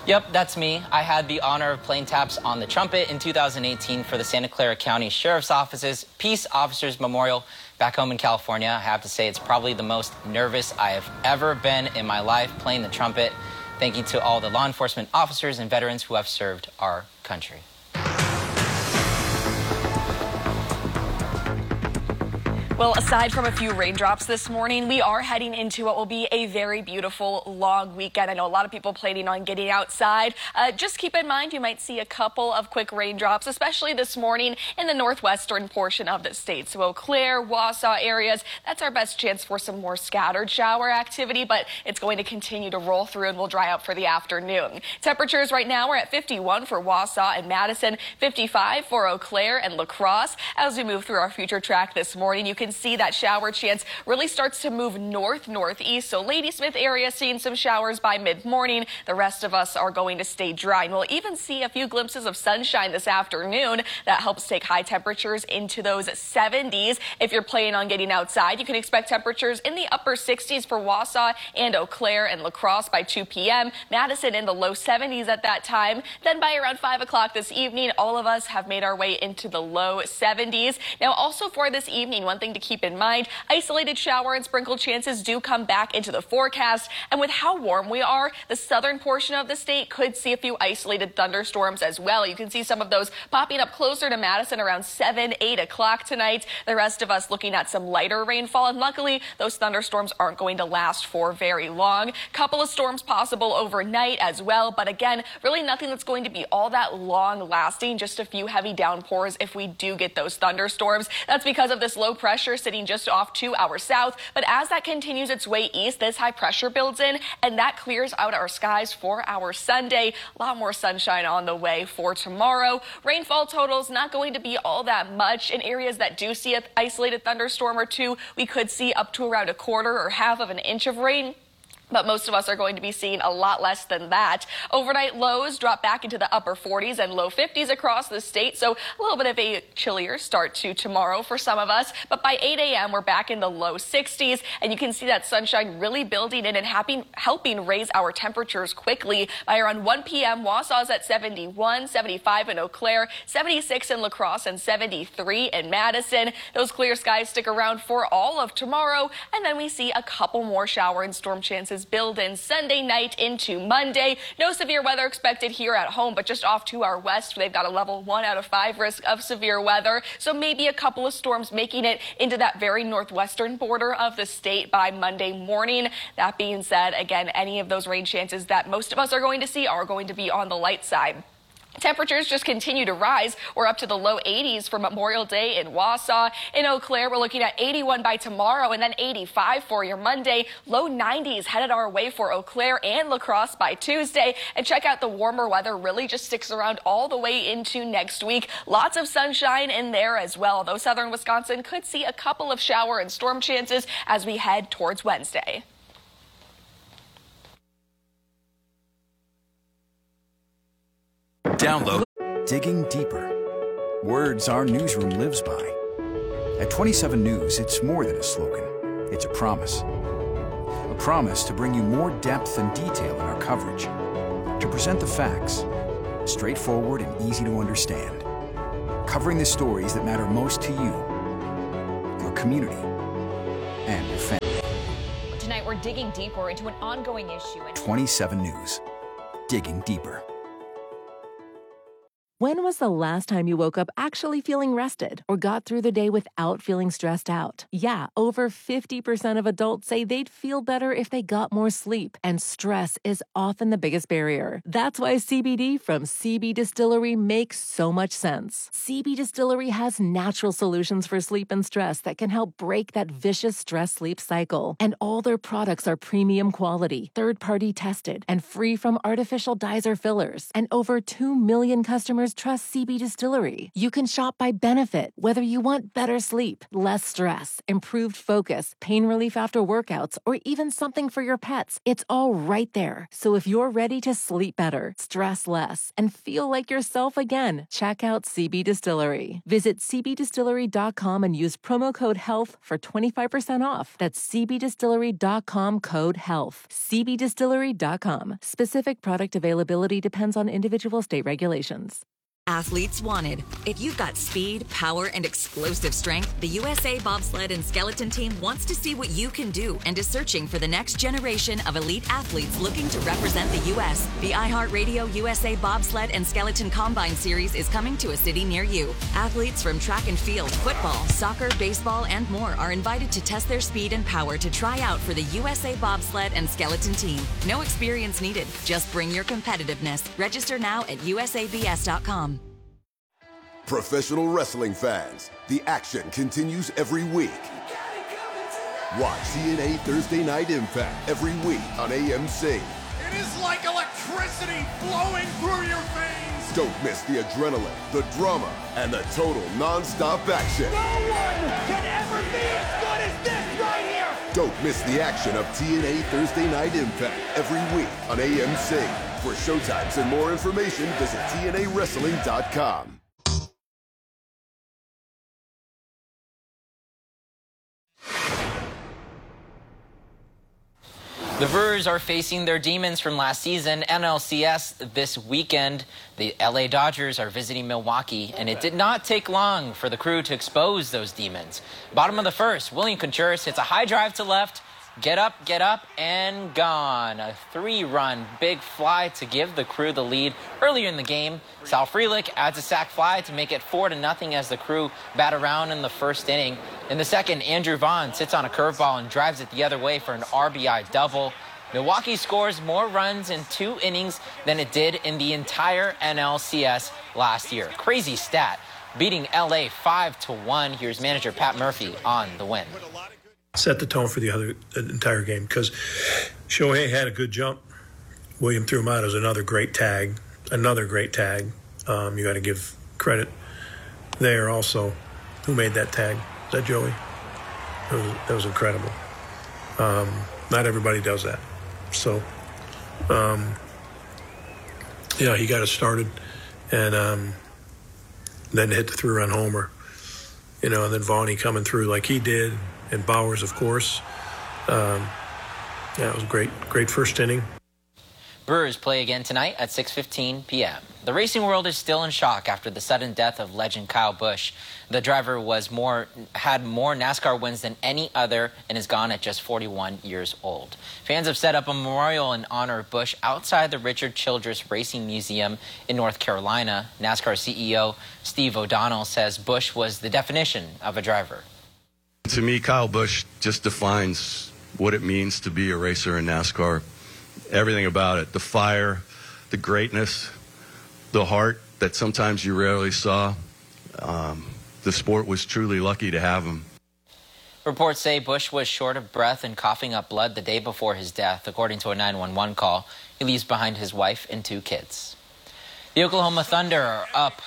Yep, that's me. I had the honor of playing taps on the trumpet in 2018 for the Santa Clara County Sheriff's Office's Peace Officers Memorial back home in California. I have to say it's probably the most nervous I have ever been in my life playing the trumpet. Thank you to all the law enforcement officers and veterans who have served our country. Well, aside from a few raindrops this morning, we are heading into what will be a very beautiful long weekend. I know a lot of people planning on getting outside. Just keep in mind you might see a couple of quick raindrops, especially this morning in the northwestern portion of the state. So Eau Claire, Wausau areas, that's our best chance for some more scattered shower activity, but it's going to continue to roll through and will dry out for the afternoon. Temperatures right now are at 51 for Wausau and Madison, 55 for Eau Claire and La Crosse. As we move through our future track this morning, you can see that shower chance really starts to move northeast. So Ladysmith area seeing some showers by mid-morning. The rest of us are going to stay dry. And we'll even see a few glimpses of sunshine this afternoon. That helps take high temperatures into those 70s. If you're planning on getting outside, you can expect temperatures in the upper 60s for Wausau and Eau Claire and La Crosse by 2 p.m. Madison in the low 70s at that time. Then by around 5 o'clock this evening, all of us have made our way into the low 70s. Now also for this evening, one thing to keep in mind, isolated shower and sprinkle chances do come back into the forecast. And with how warm we are, the southern portion of the state could see a few isolated thunderstorms as well. You can see some of those popping up closer to Madison around 7, 8 o'clock tonight. The rest of us looking at some lighter rainfall. And luckily, those thunderstorms aren't going to last for very long. Couple of storms possible overnight as well. But again, really nothing that's going to be all that long lasting. Just a few heavy downpours if we do get those thunderstorms. That's because of this low pressure sitting just off to our south. But as that continues its way east, this high pressure builds in and that clears out our skies for our Sunday. A lot more sunshine on the way for tomorrow. Rainfall totals not going to be all that much. In areas that do see an isolated thunderstorm or two, we could see up to around a quarter or half of an inch of rain. But most of us are going to be seeing a lot less than that. Overnight lows drop back into the upper 40s and low 50s across the state. So a little bit of a chillier start to tomorrow for some of us. But by 8 a.m., we're back in the low 60s. And you can see that sunshine really building in and helping raise our temperatures quickly. By around 1 p.m., Wausau's at 71, 75 in Eau Claire, 76 in La Crosse, and 73 in Madison. Those clear skies stick around for all of tomorrow. And then we see a couple more shower and storm chances build in Sunday night into Monday. No severe weather expected here at home, but just off to our west, they've got a level 1 out of 5 risk of severe weather. So maybe a couple of storms making it into that very northwestern border of the state by Monday morning. That being said, again, any of those rain chances that most of us are going to see are going to be on the light side. Temperatures just continue to rise. We're up to the low 80s for Memorial Day in Wausau. In Eau Claire, we're looking at 81 by tomorrow and then 85 for your Monday. Low 90s headed our way for Eau Claire and La Crosse by Tuesday. And check out the warmer weather really just sticks around all the way into next week. Lots of sunshine in there as well, though southern Wisconsin could see a couple of shower and storm chances as we head towards Wednesday. Download Digging Deeper. Words our newsroom lives by. At 27 News, it's more than a slogan. It's a promise. A promise to bring you more depth and detail in our coverage. To present the facts, straightforward and easy to understand. Covering the stories that matter most to you, your community, and your family. Tonight, we're digging deeper into an ongoing issue. 27 News. Digging Deeper. When was the last time you woke up actually feeling rested or got through the day without feeling stressed out? Yeah, over 50% of adults say they'd feel better if they got more sleep, and stress is often the biggest barrier. That's why CBD from CB Distillery makes so much sense. CB Distillery has natural solutions for sleep and stress that can help break that vicious stress-sleep cycle. And all their products are premium quality, third-party tested, and free from artificial dyes or fillers. And over 2 million customers customers trust CB Distillery. You can shop by benefit, whether you want better sleep, less stress, improved focus, pain relief after workouts, or even something for your pets. It's all right there. So if you're ready to sleep better, stress less, and feel like yourself again, check out CB Distillery. Visit cbdistillery.com and use promo code HEALTH for 25% off. That's cbdistillery.com code HEALTH. cbdistillery.com. Specific product availability depends on individual state regulations. Athletes wanted. If you've got speed, power, and explosive strength, the USA Bobsled and Skeleton Team wants to see what you can do and is searching for the next generation of elite athletes looking to represent the U.S. The iHeartRadio USA Bobsled and Skeleton Combine Series is coming to a city near you. Athletes from track and field, football, soccer, baseball, and more are invited to test their speed and power to try out for the USA Bobsled and Skeleton Team. No experience needed. Just bring your competitiveness. Register now at usabs.com. Professional wrestling fans, the action continues every week. Watch TNA Thursday Night Impact every week on AMC. It is like electricity flowing through your veins. Don't miss the adrenaline, the drama, and the total non-stop action. No one can ever be as good as this right here. Don't miss the action of TNA Thursday Night Impact every week on AMC. For showtimes and more information, visit TNAWrestling.com. The Brewers are facing their demons from last season, NLCS, this weekend. The LA Dodgers are visiting Milwaukee, and it did not take long for the Crew to expose those demons. Bottom of the first, William Contreras hits a high drive to left. Get up, and gone. A 3-run big fly to give the Crew the lead earlier in the game. Sal Frelick adds a sac fly to make it 4-0 as the Crew bat around in the first inning. In the second, Andrew Vaughn sits on a curveball and drives it the other way for an RBI double. Milwaukee scores more runs in 2 innings than it did in the entire NLCS last year. Crazy stat. Beating LA 5-1. Here's manager Pat Murphy on the win. Set the tone for the entire game because Shohei had a good jump. William threw him out as another great tag. You got to give credit there also. Who made that tag? Is that Joey? That was incredible. Not everybody does that. So, he got us started and then hit the 3-run homer. And then Vaughn coming through like he did. And Bowers, of course. It was a great first inning. Brewers play again tonight at 6:15 p.m. The racing world is still in shock after the sudden death of legend Kyle Busch. The driver had more NASCAR wins than any other and is gone at just 41 years old. Fans have set up a memorial in honor of Busch outside the Richard Childress Racing Museum in North Carolina. NASCAR CEO Steve O'Donnell says Busch was the definition of a driver. To me, Kyle Busch just defines what it means to be a racer in NASCAR. Everything about it, the fire, the greatness, the heart that sometimes you rarely saw. The sport was truly lucky to have him. Reports say Busch was short of breath and coughing up blood the day before his death, according to a 911 call. He leaves behind his wife and 2 kids. The Oklahoma Thunder are up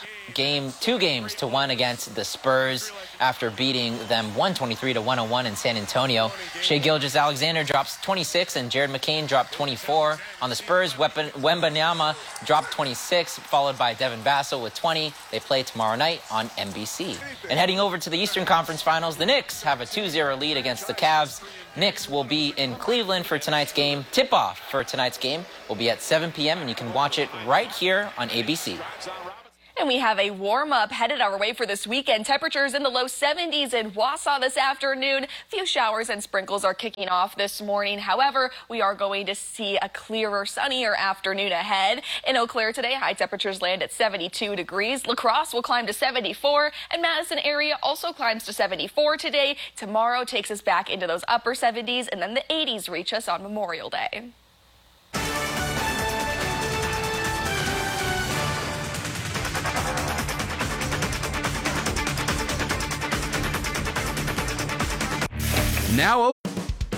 2-1 against the Spurs after beating them 123-101 in San Antonio. Shai Gilgeous-Alexander drops 26 and Jared McCain dropped 24. On the Spurs, Wembanyama dropped 26, followed by Devin Vassell with 20. They play tomorrow night on NBC. And heading over to the Eastern Conference Finals, the Knicks have a 2-0 lead against the Cavs. Knicks will be in Cleveland for tonight's game. Tip-off for tonight's game will be at 7 p.m., and you can watch it right here on ABC. And we have a warm-up headed our way for this weekend. Temperatures in the low 70s in Wausau this afternoon. A few showers and sprinkles are kicking off this morning. However, we are going to see a clearer, sunnier afternoon ahead. In Eau Claire today, high temperatures land at 72 degrees. La Crosse will climb to 74, and Madison area also climbs to 74 today. Tomorrow takes us back into those upper 70s, and then the 80s reach us on Memorial Day. Now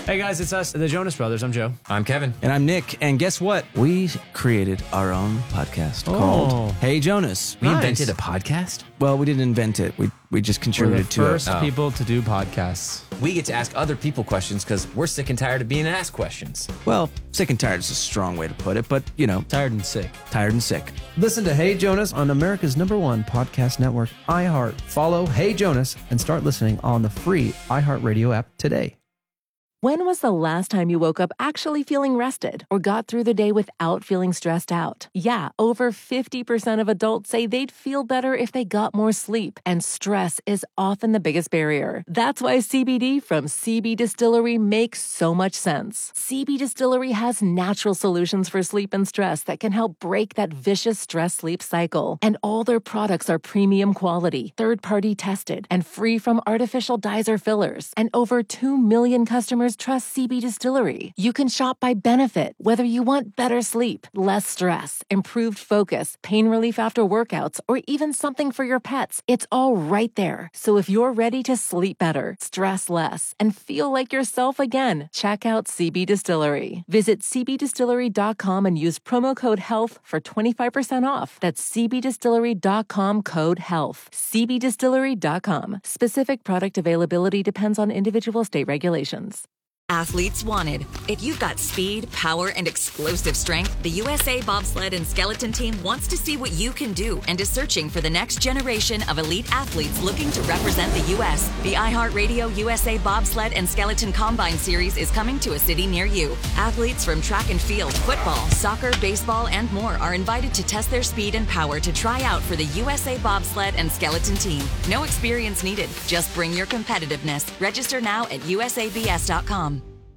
Hey guys, it's us, the Jonas Brothers. I'm Joe. I'm Kevin. And I'm Nick. And guess what? We created our own podcast called Hey Jonas. We invented a podcast? Well, we didn't invent it. We just contributed to it. We're the first people to do podcasts. We get to ask other people questions because we're sick and tired of being asked questions. Well, sick and tired is a strong way to put it, but, you know. Tired and sick. Tired and sick. Listen to Hey Jonas on America's #1 podcast network, iHeart. Follow Hey Jonas and start listening on the free iHeartRadio app today. When was the last time you woke up actually feeling rested or got through the day without feeling stressed out? Yeah, over 50% of adults say they'd feel better if they got more sleep, and stress is often the biggest barrier. That's why CBD from CB Distillery makes so much sense. CB Distillery has natural solutions for sleep and stress that can help break that vicious stress-sleep cycle. And all their products are premium quality, third-party tested, and free from artificial dyes or fillers. And over 2 million customers trust CB Distillery. You can shop by benefit, whether you want better sleep, less stress, improved focus, pain relief after workouts, or even something for your pets. It's all right there. So if you're ready to sleep better, stress less, and feel like yourself again, check out CB Distillery. Visit cbdistillery.com and use promo code HEALTH for 25% off. That's cbdistillery.com code HEALTH. cbdistillery.com. Specific product availability depends on individual state regulations. Athletes wanted. If you've got speed, power, and explosive strength, the USA Bobsled and Skeleton Team wants to see what you can do and is searching for the next generation of elite athletes looking to represent the U.S. The iHeartRadio USA Bobsled and Skeleton Combine Series is coming to a city near you. Athletes from track and field, football, soccer, baseball, and more are invited to test their speed and power to try out for the USA Bobsled and Skeleton Team. No experience needed. Just bring your competitiveness. Register now at usabs.com.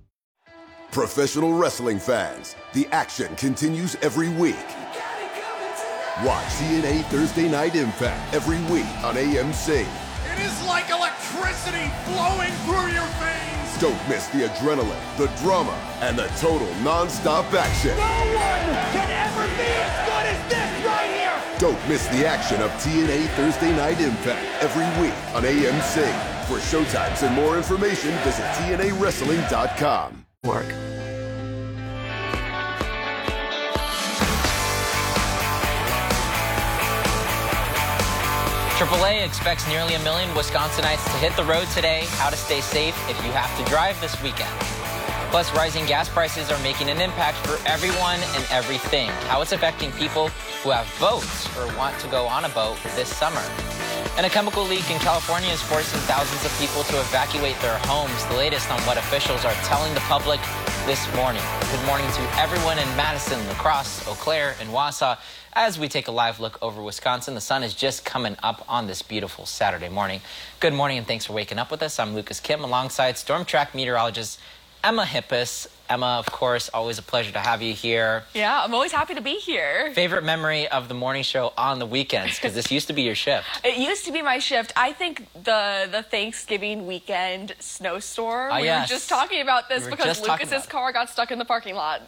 Professional wrestling fans, the action continues every week. Watch TNA Thursday Night Impact every week on AMC. It is like electricity flowing through your veins. Don't miss the adrenaline, the drama, and the total non-stop action. No one can ever be as good as this right here. Don't miss the action of TNA Thursday Night Impact every week on AMC. For showtimes and more information, visit TNAWrestling.com. Work. AAA expects nearly 1 million Wisconsinites to hit the road today. How to stay safe if you have to drive this weekend. Plus, rising gas prices are making an impact for everyone and everything. How it's affecting people who have boats or want to go on a boat this summer. And a chemical leak in California is forcing thousands of people to evacuate their homes. The latest on what officials are telling the public this morning. Good morning to everyone in Madison, La Crosse, Eau Claire, and Wausau. As we take a live look over Wisconsin, the sun is just coming up on this beautiful Saturday morning. Good morning and thanks for waking up with us. I'm Lucas Kim alongside Storm Track meteorologist Emma Hippus. Emma, of course, always a pleasure to have you here. Yeah, I'm always happy to be here. Favorite memory of the morning show on the weekends? Because this used to be your shift. It used to be my shift. I think the Thanksgiving weekend snowstorm. We were just talking about this because Lucas's car got stuck in the parking lot.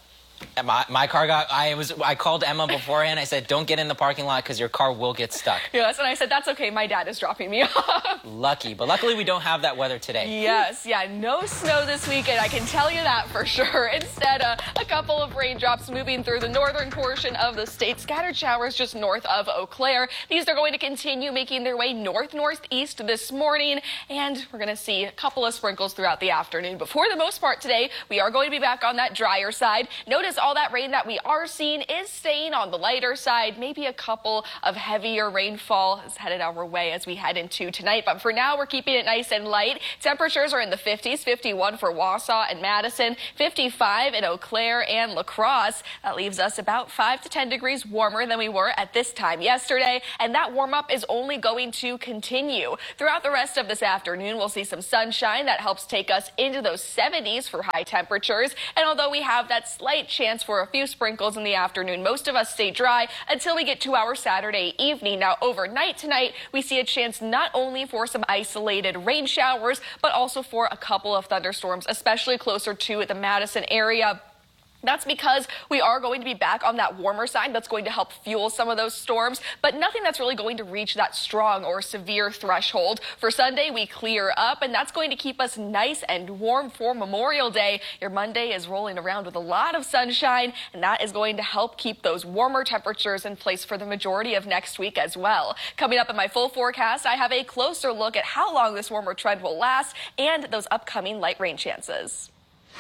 My car got, I called Emma beforehand. I said, don't get in the parking lot because your car will get stuck. Yes, and I said, that's okay. My dad is dropping me off. Lucky, but luckily we don't have that weather today. Yes, yeah, no snow this weekend. I can tell you that for sure. Instead, a couple of raindrops moving through the northern portion of the state. Scattered showers just north of Eau Claire. These are going to continue making their way north-northeast this morning, and we're going to see a couple of sprinkles throughout the afternoon. But for the most part today, we are going to be back on that drier side. Notice all that rain that we are seeing is staying on the lighter side. Maybe a couple of heavier rainfall is headed our way as we head into tonight. But for now, we're keeping it nice and light. Temperatures are in the 50s, 51 for Wausau and Madison, 55 in Eau Claire and La Crosse. That leaves us about 5 to 10 degrees warmer than we were at this time yesterday. And that warm up is only going to continue. Throughout the rest of this afternoon, we'll see some sunshine that helps take us into those 70s for high temperatures. And although we have that slight chance for a few sprinkles in the afternoon, most of us stay dry until we get to our Saturday evening. Now, overnight tonight, we see a chance not only for some isolated rain showers, but also for a couple of thunderstorms, especially closer to the Madison area. That's because we are going to be back on that warmer side that's going to help fuel some of those storms, but nothing that's really going to reach that strong or severe threshold. For Sunday, we clear up, and that's going to keep us nice and warm for Memorial Day. Your Monday is rolling around with a lot of sunshine, and that is going to help keep those warmer temperatures in place for the majority of next week as well. Coming up in my full forecast, I have a closer look at how long this warmer trend will last and those upcoming light rain chances.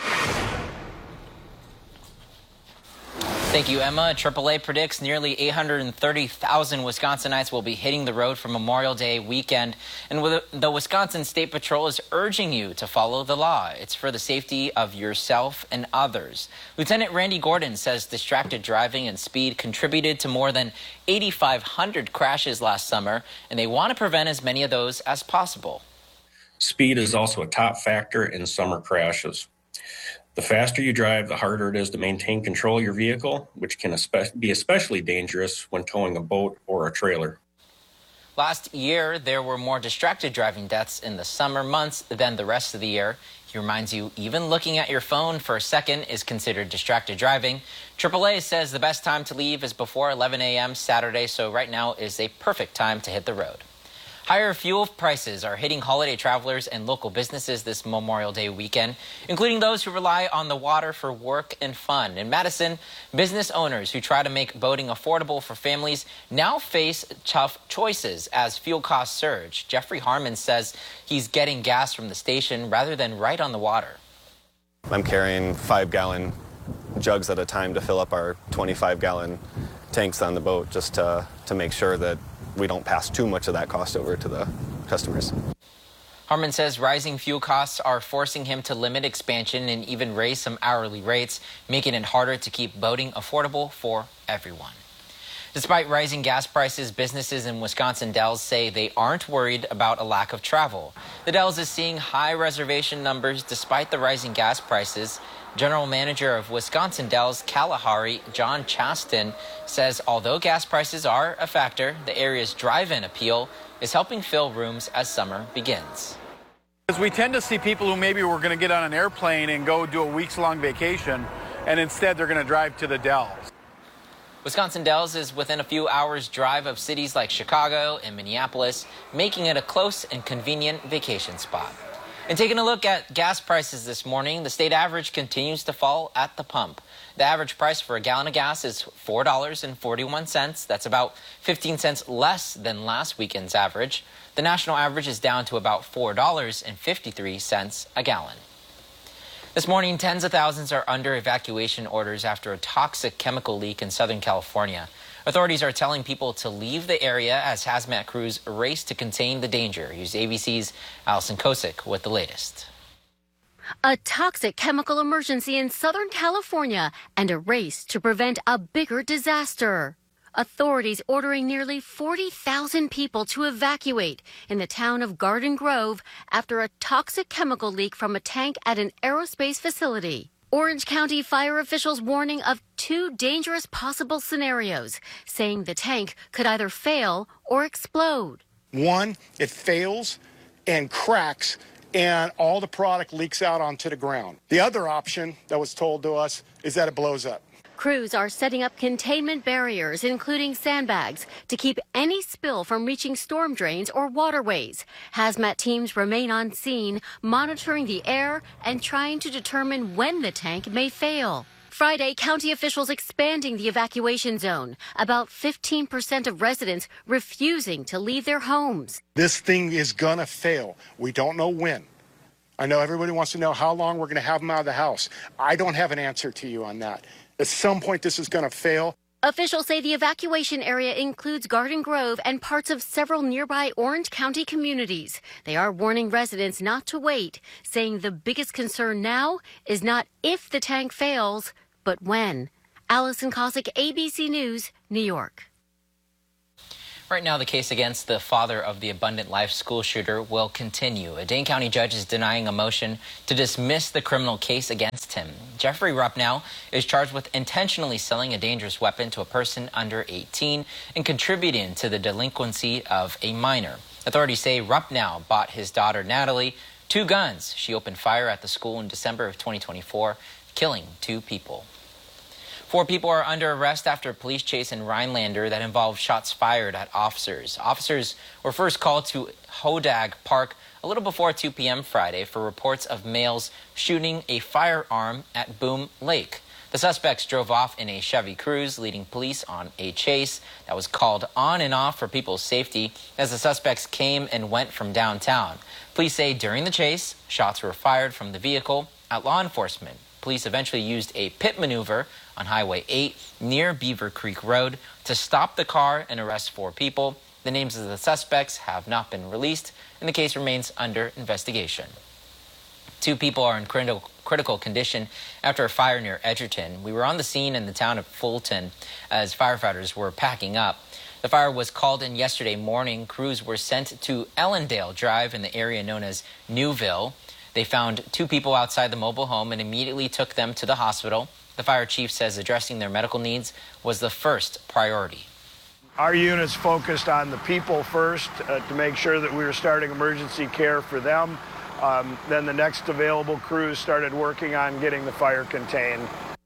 Thank you, Emma. AAA predicts nearly 830,000 Wisconsinites will be hitting the road for Memorial Day weekend. And the Wisconsin State Patrol is urging you to follow the law. It's for the safety of yourself and others. Lieutenant Randy Gordon says distracted driving and speed contributed to more than 8,500 crashes last summer, and they want to prevent as many of those as possible. Speed is also a top factor in summer crashes. The faster you drive, the harder it is to maintain control of your vehicle, which can be especially dangerous when towing a boat or a trailer. Last year, there were more distracted driving deaths in the summer months than the rest of the year. He reminds you, even looking at your phone for a second is considered distracted driving. AAA says the best time to leave is before 11 a.m. Saturday, so right now is a perfect time to hit the road. Higher fuel prices are hitting holiday travelers and local businesses this Memorial Day weekend, including those who rely on the water for work and fun. In Madison, business owners who try to make boating affordable for families now face tough choices as fuel costs surge. Jeffrey Harmon says he's getting gas from the station rather than right on the water. I'm carrying 5-gallon jugs at a time to fill up our 25-gallon tanks on the boat just to make sure that we don't pass too much of that cost over to the customers. Harmon says rising fuel costs are forcing him to limit expansion and even raise some hourly rates, making it harder to keep boating affordable for everyone. Despite rising gas prices, businesses in Wisconsin Dells say they aren't worried about a lack of travel. The Dells is seeing high reservation numbers despite the rising gas prices. General Manager of Wisconsin Dells Kalahari, John Chaston, says although gas prices are a factor, the area's drive-in appeal is helping fill rooms as summer begins. Because we tend to see people who maybe were going to get on an airplane and go do a weeks-long vacation, and instead they're going to drive to the Dells. Wisconsin Dells is within a few hours' drive of cities like Chicago and Minneapolis, making it a close and convenient vacation spot. And taking a look at gas prices this morning, the state average continues to fall at the pump. The average price for a gallon of gas is $4.41. That's about 15 cents less than last weekend's average. The national average is down to about $4.53 a gallon. This morning, tens of thousands are under evacuation orders after a toxic chemical leak in Southern California. Authorities are telling people to leave the area as hazmat crews race to contain the danger. Here's ABC's Allison Kosick with the latest. A toxic chemical emergency in Southern California and a race to prevent a bigger disaster. Authorities ordering nearly 40,000 people to evacuate in the town of Garden Grove after a toxic chemical leak from a tank at an aerospace facility. Orange County fire officials warning of two dangerous possible scenarios, saying the tank could either fail or explode. One, it fails and cracks and all the product leaks out onto the ground. The other option that was told to us is that it blows up. Crews are setting up containment barriers, including sandbags, to keep any spill from reaching storm drains or waterways. Hazmat teams remain on scene, monitoring the air and trying to determine when the tank may fail. Friday, county officials expanding the evacuation zone. About 15% of residents refusing to leave their homes. This thing is going to fail. We don't know when. I know everybody wants to know how long we're going to have them out of the house. I don't have an answer to you on that. At some point, this is going to fail. Officials say the evacuation area includes Garden Grove and parts of several nearby Orange County communities. They are warning residents not to wait, saying the biggest concern now is not if the tank fails, but when. Allison Kosick, ABC News, New York. Right now, the case against the father of the Abundant Life school shooter will continue. A Dane County judge is denying a motion to dismiss the criminal case against him. Jeffrey Ruppnow is charged with intentionally selling a dangerous weapon to a person under 18 and contributing to the delinquency of a minor. Authorities say Ruppnow bought his daughter Natalie 2 guns. She opened fire at the school in December of 2024, killing 2 people. 4 people are under arrest after a police chase in Rhinelander that involved shots fired at officers. Officers were first called to Hodag Park a little before 2 p.m. Friday for reports of males shooting a firearm at Boom Lake. The suspects drove off in a Chevy Cruze, leading police on a chase that was called on and off for people's safety as the suspects came and went from downtown. Police say during the chase, shots were fired from the vehicle at law enforcement. Police eventually used a pit maneuver on Highway 8 near Beaver Creek Road to stop the car and arrest 4 people. The names of the suspects have not been released, and the case remains under investigation. 2 people are in critical condition after a fire near Edgerton. We were on the scene in the town of Fulton as firefighters were packing up. The fire was called in yesterday morning. Crews were sent to Ellendale Drive in the area known as Newville. They found 2 people outside the mobile home and immediately took them to the hospital. The fire chief says addressing their medical needs was the first priority. Our units focused on the people first to make sure that we were starting emergency care for them. Then the next available crews started working on getting the fire contained.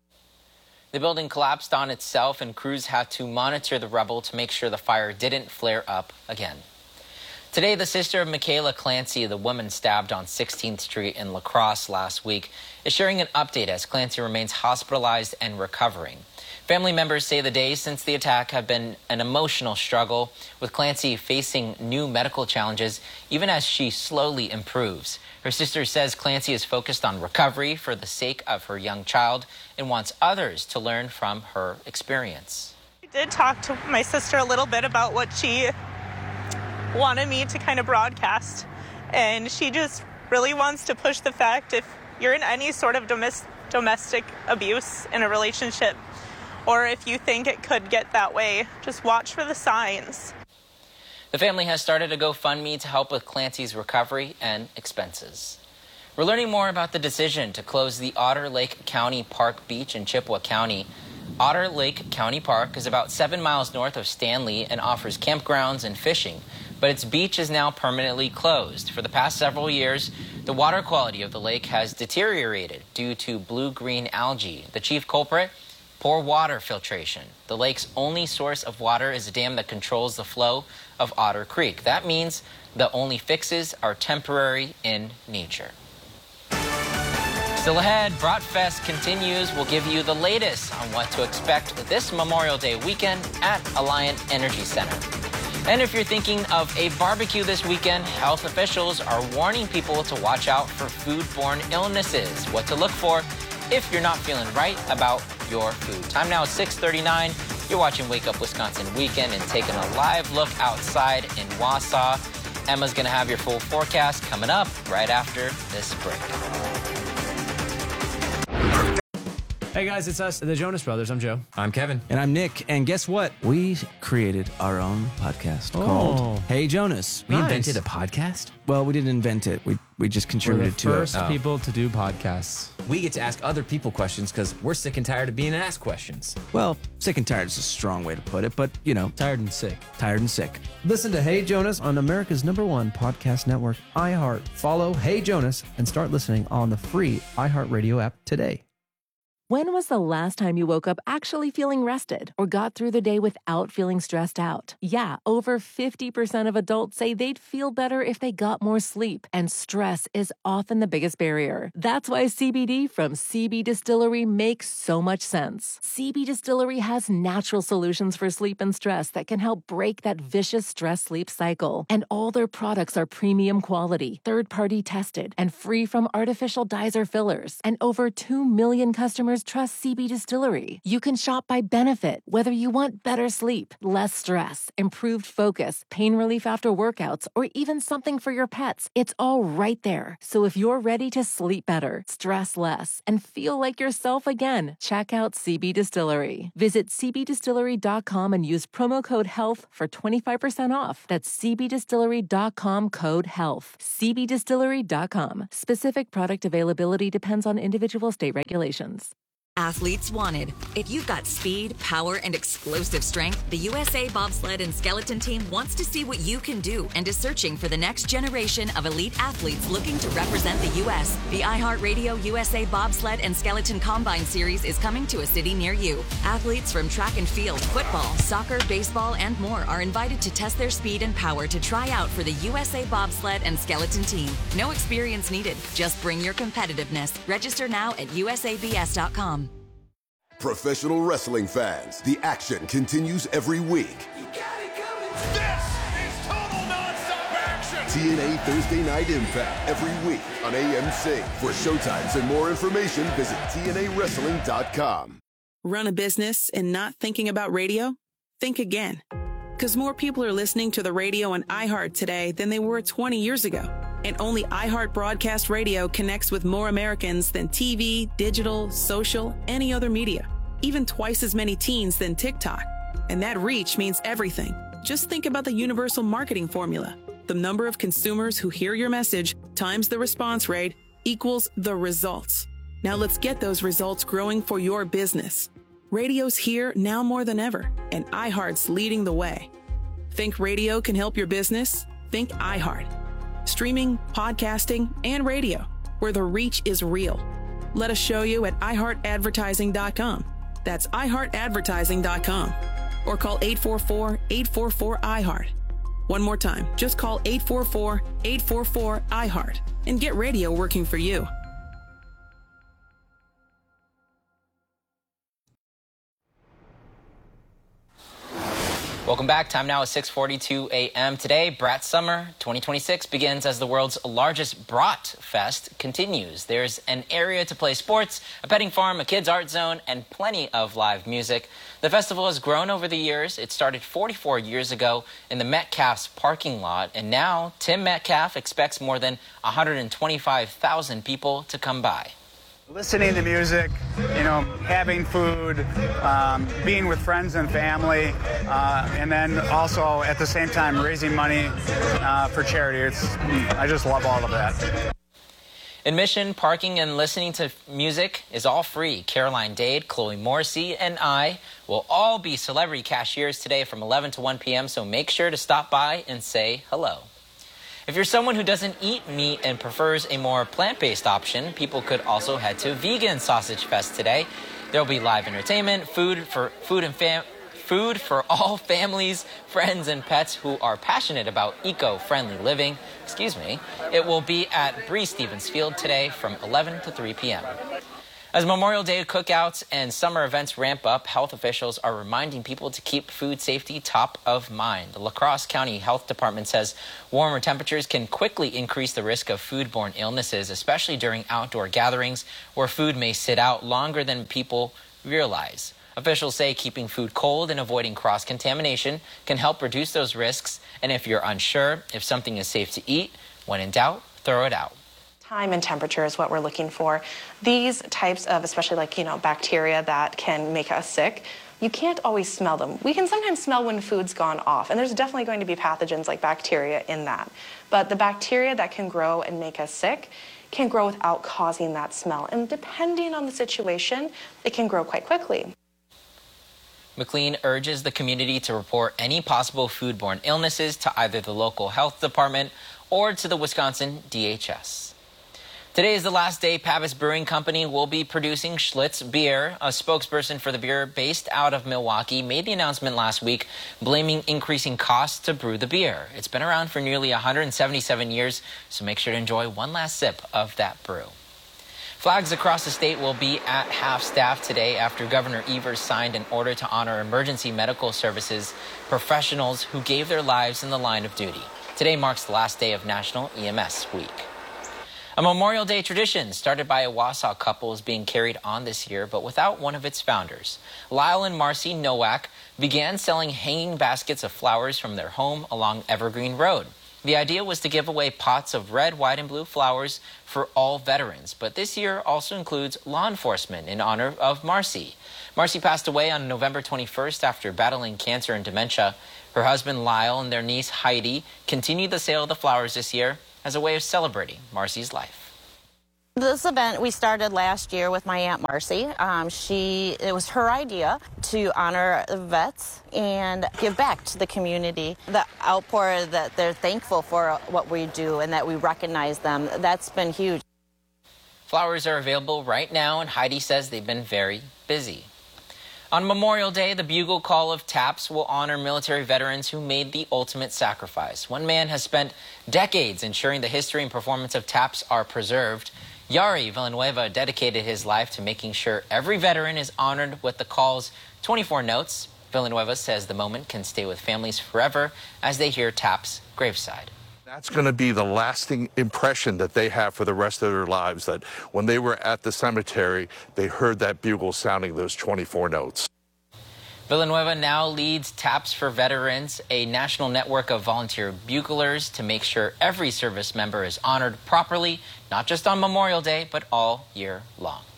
The building collapsed on itself, and crews had to monitor the rubble to make sure the fire didn't flare up again. Today, the sister of Michaela Clancy, the woman stabbed on 16th Street in La Crosse last week, is sharing an update as Clancy remains hospitalized and recovering. Family members say the days since the attack have been an emotional struggle, with Clancy facing new medical challenges even as she slowly improves. Her sister says Clancy is focused on recovery for the sake of her young child and wants others to learn from her experience. I did talk to my sister a little bit about what she wanted me to kind of broadcast, and she just really wants to push the fact if you're in any sort of domestic abuse in a relationship, or if you think it could get that way, just watch for the signs. The family has started a GoFundMe to help with Clancy's recovery and expenses. We're learning more about the decision to close the Otter Lake County Park Beach in Chippewa County. Otter Lake County Park is about 7 miles north of Stanley and offers campgrounds and fishing, but its beach is now permanently closed. For the past several years, the water quality of the lake has deteriorated due to blue-green algae. The chief culprit? Poor water filtration. The lake's only source of water is a dam that controls the flow of Otter Creek. That means the only fixes are temporary in nature. Still ahead, Bratfest continues. We'll give you the latest on what to expect this Memorial Day weekend at Alliant Energy Center. And if you're thinking of a barbecue this weekend, health officials are warning people to watch out for foodborne illnesses. What to look for if you're not feeling right about your food. Time now is 6:39. You're watching Wake Up Wisconsin Weekend and taking a live look outside in Wausau. Emma's going to have your full forecast coming up right after this break. Hey guys, it's us, the Jonas Brothers. I'm Joe. I'm Kevin. And I'm Nick. And guess what? We created our own podcast called Hey Jonas. We invented a podcast? Well, we didn't invent it. We just contributed to it. We're the first people to do podcasts. We get to ask other people questions because we're sick and tired of being asked questions. Well, sick and tired is a strong way to put it, but, you know. Tired and sick. Tired and sick. Listen to Hey Jonas on America's #1 podcast network, iHeart. Follow Hey Jonas and start listening on the free iHeartRadio app today. When was the last time you woke up actually feeling rested or got through the day without feeling stressed out? Yeah, over 50% of adults say they'd feel better if they got more sleep, and stress is often the biggest barrier. That's why CBD from CB Distillery makes so much sense. CB Distillery has natural solutions for sleep and stress that can help break that vicious stress-sleep cycle. And all their products are premium quality, third-party tested, and free from artificial dyes or fillers. And over 2 million customers trust CB Distillery. You can shop by benefit, whether you want better sleep, less stress, improved focus, pain relief after workouts, or even something for your pets. It's all right there. So if you're ready to sleep better, stress less, and feel like yourself again, check out CB Distillery. Visit cbdistillery.com and use promo code HEALTH for 25% off. That's cbdistillery.com code HEALTH. cbdistillery.com. Specific product availability depends on individual state regulations. Athletes wanted. If you've got speed, power, and explosive strength, the USA Bobsled and Skeleton Team wants to see what you can do and is searching for the next generation of elite athletes looking to represent the U.S. The iHeartRadio USA Bobsled and Skeleton Combine Series is coming to a city near you. Athletes from track and field, football, soccer, baseball, and more are invited to test their speed and power to try out for the USA Bobsled and Skeleton Team. No experience needed. Just bring your competitiveness. Register now at usabs.com. Professional wrestling fans, the action continues every week. This is total nonstop action! TNA Thursday Night Impact every week on AMC. For showtimes and more information, visit TNAWrestling.com. Run a business and not thinking about radio? Think again. Because more people are listening to the radio on iHeart today than they were 20 years ago. And only iHeart Broadcast Radio connects with more Americans than TV, digital, social, any other media. Even twice as many teens than TikTok. And that reach means everything. Just think about the universal marketing formula. The number of consumers who hear your message times the response rate equals the results. Now let's get those results growing for your business. Radio's here now more than ever, and iHeart's leading the way. Think radio can help your business? Think iHeart. Streaming, podcasting, and radio, where the reach is real. Let us show you at iHeartAdvertising.com. That's iHeartAdvertising.com. Or call 844-844-iHeart. One more time, just call 844-844-iHeart and get radio working for you. Welcome back. Time now is 6:42 a.m. Today, Brat Summer 2026 begins as the world's largest Brat Fest continues. There's an area to play sports, a petting farm, a kids' art zone, and plenty of live music. The festival has grown over the years. It started 44 years ago in the Metcalf's parking lot, and now Tim Metcalf expects more than 125,000 people to come by. Listening to music, having food, being with friends and family, and then also at the same time raising money for charity. I just love all of that. Admission, parking, and listening to music is all free. Caroline Dade, Chloe Morrissey, and I will all be celebrity cashiers today from 11 to 1 p.m., so make sure to stop by and say hello. If you're someone who doesn't eat meat and prefers a more plant-based option, people could also head to Vegan Sausage Fest today. There'll be live entertainment, food for all families, friends, and pets who are passionate about eco-friendly living. It will be at Bree Stevens Field today from 11 to 3 p.m. As Memorial Day cookouts and summer events ramp up, health officials are reminding people to keep food safety top of mind. The La Crosse County Health Department says warmer temperatures can quickly increase the risk of foodborne illnesses, especially during outdoor gatherings where food may sit out longer than people realize. Officials say keeping food cold and avoiding cross-contamination can help reduce those risks. And if you're unsure if something is safe to eat, when in doubt, throw it out. Time and temperature is what we're looking for. These types of, especially bacteria that can make us sick, you can't always smell them. We can sometimes smell when food's gone off, and there's definitely going to be pathogens like bacteria in that. But the bacteria that can grow and make us sick can grow without causing that smell. And depending on the situation, it can grow quite quickly. McLean urges the community to report any possible foodborne illnesses to either the local health department or to the Wisconsin DHS. Today is the last day Pabst Brewing Company will be producing Schlitz beer. A spokesperson for the beer based out of Milwaukee made the announcement last week, blaming increasing costs to brew the beer. It's been around for nearly 177 years, so make sure to enjoy one last sip of that brew. Flags across the state will be at half-staff today after Governor Evers signed an order to honor emergency medical services professionals who gave their lives in the line of duty. Today marks the last day of National EMS Week. A Memorial Day tradition started by a Wausau couple is being carried on this year, but without one of its founders. Lyle and Marcy Nowak began selling hanging baskets of flowers from their home along Evergreen Road. The idea was to give away pots of red, white, and blue flowers for all veterans, but this year also includes law enforcement in honor of Marcy. Marcy passed away on November 21st after battling cancer and dementia. Her husband Lyle and their niece Heidi continued the sale of the flowers this year as a way of celebrating Marcy's life. This event we started last year with my Aunt Marcy. It was her idea to honor vets and give back to the community. The outpour that they're thankful for what we do and that we recognize them, that's been huge. Flowers are available right now, and Heidi says they've been very busy. On Memorial Day, the Bugle Call of Taps will honor military veterans who made the ultimate sacrifice. One man has spent decades ensuring the history and performance of taps are preserved. Yari Villanueva dedicated his life to making sure every veteran is honored with the call's 24 notes. Villanueva says the moment can stay with families forever as they hear taps graveside. That's going to be the lasting impression that they have for the rest of their lives, that when they were at the cemetery, they heard that bugle sounding those 24 notes. Villanueva now leads Taps for Veterans, a national network of volunteer buglers to make sure every service member is honored properly, not just on Memorial Day, but all year long.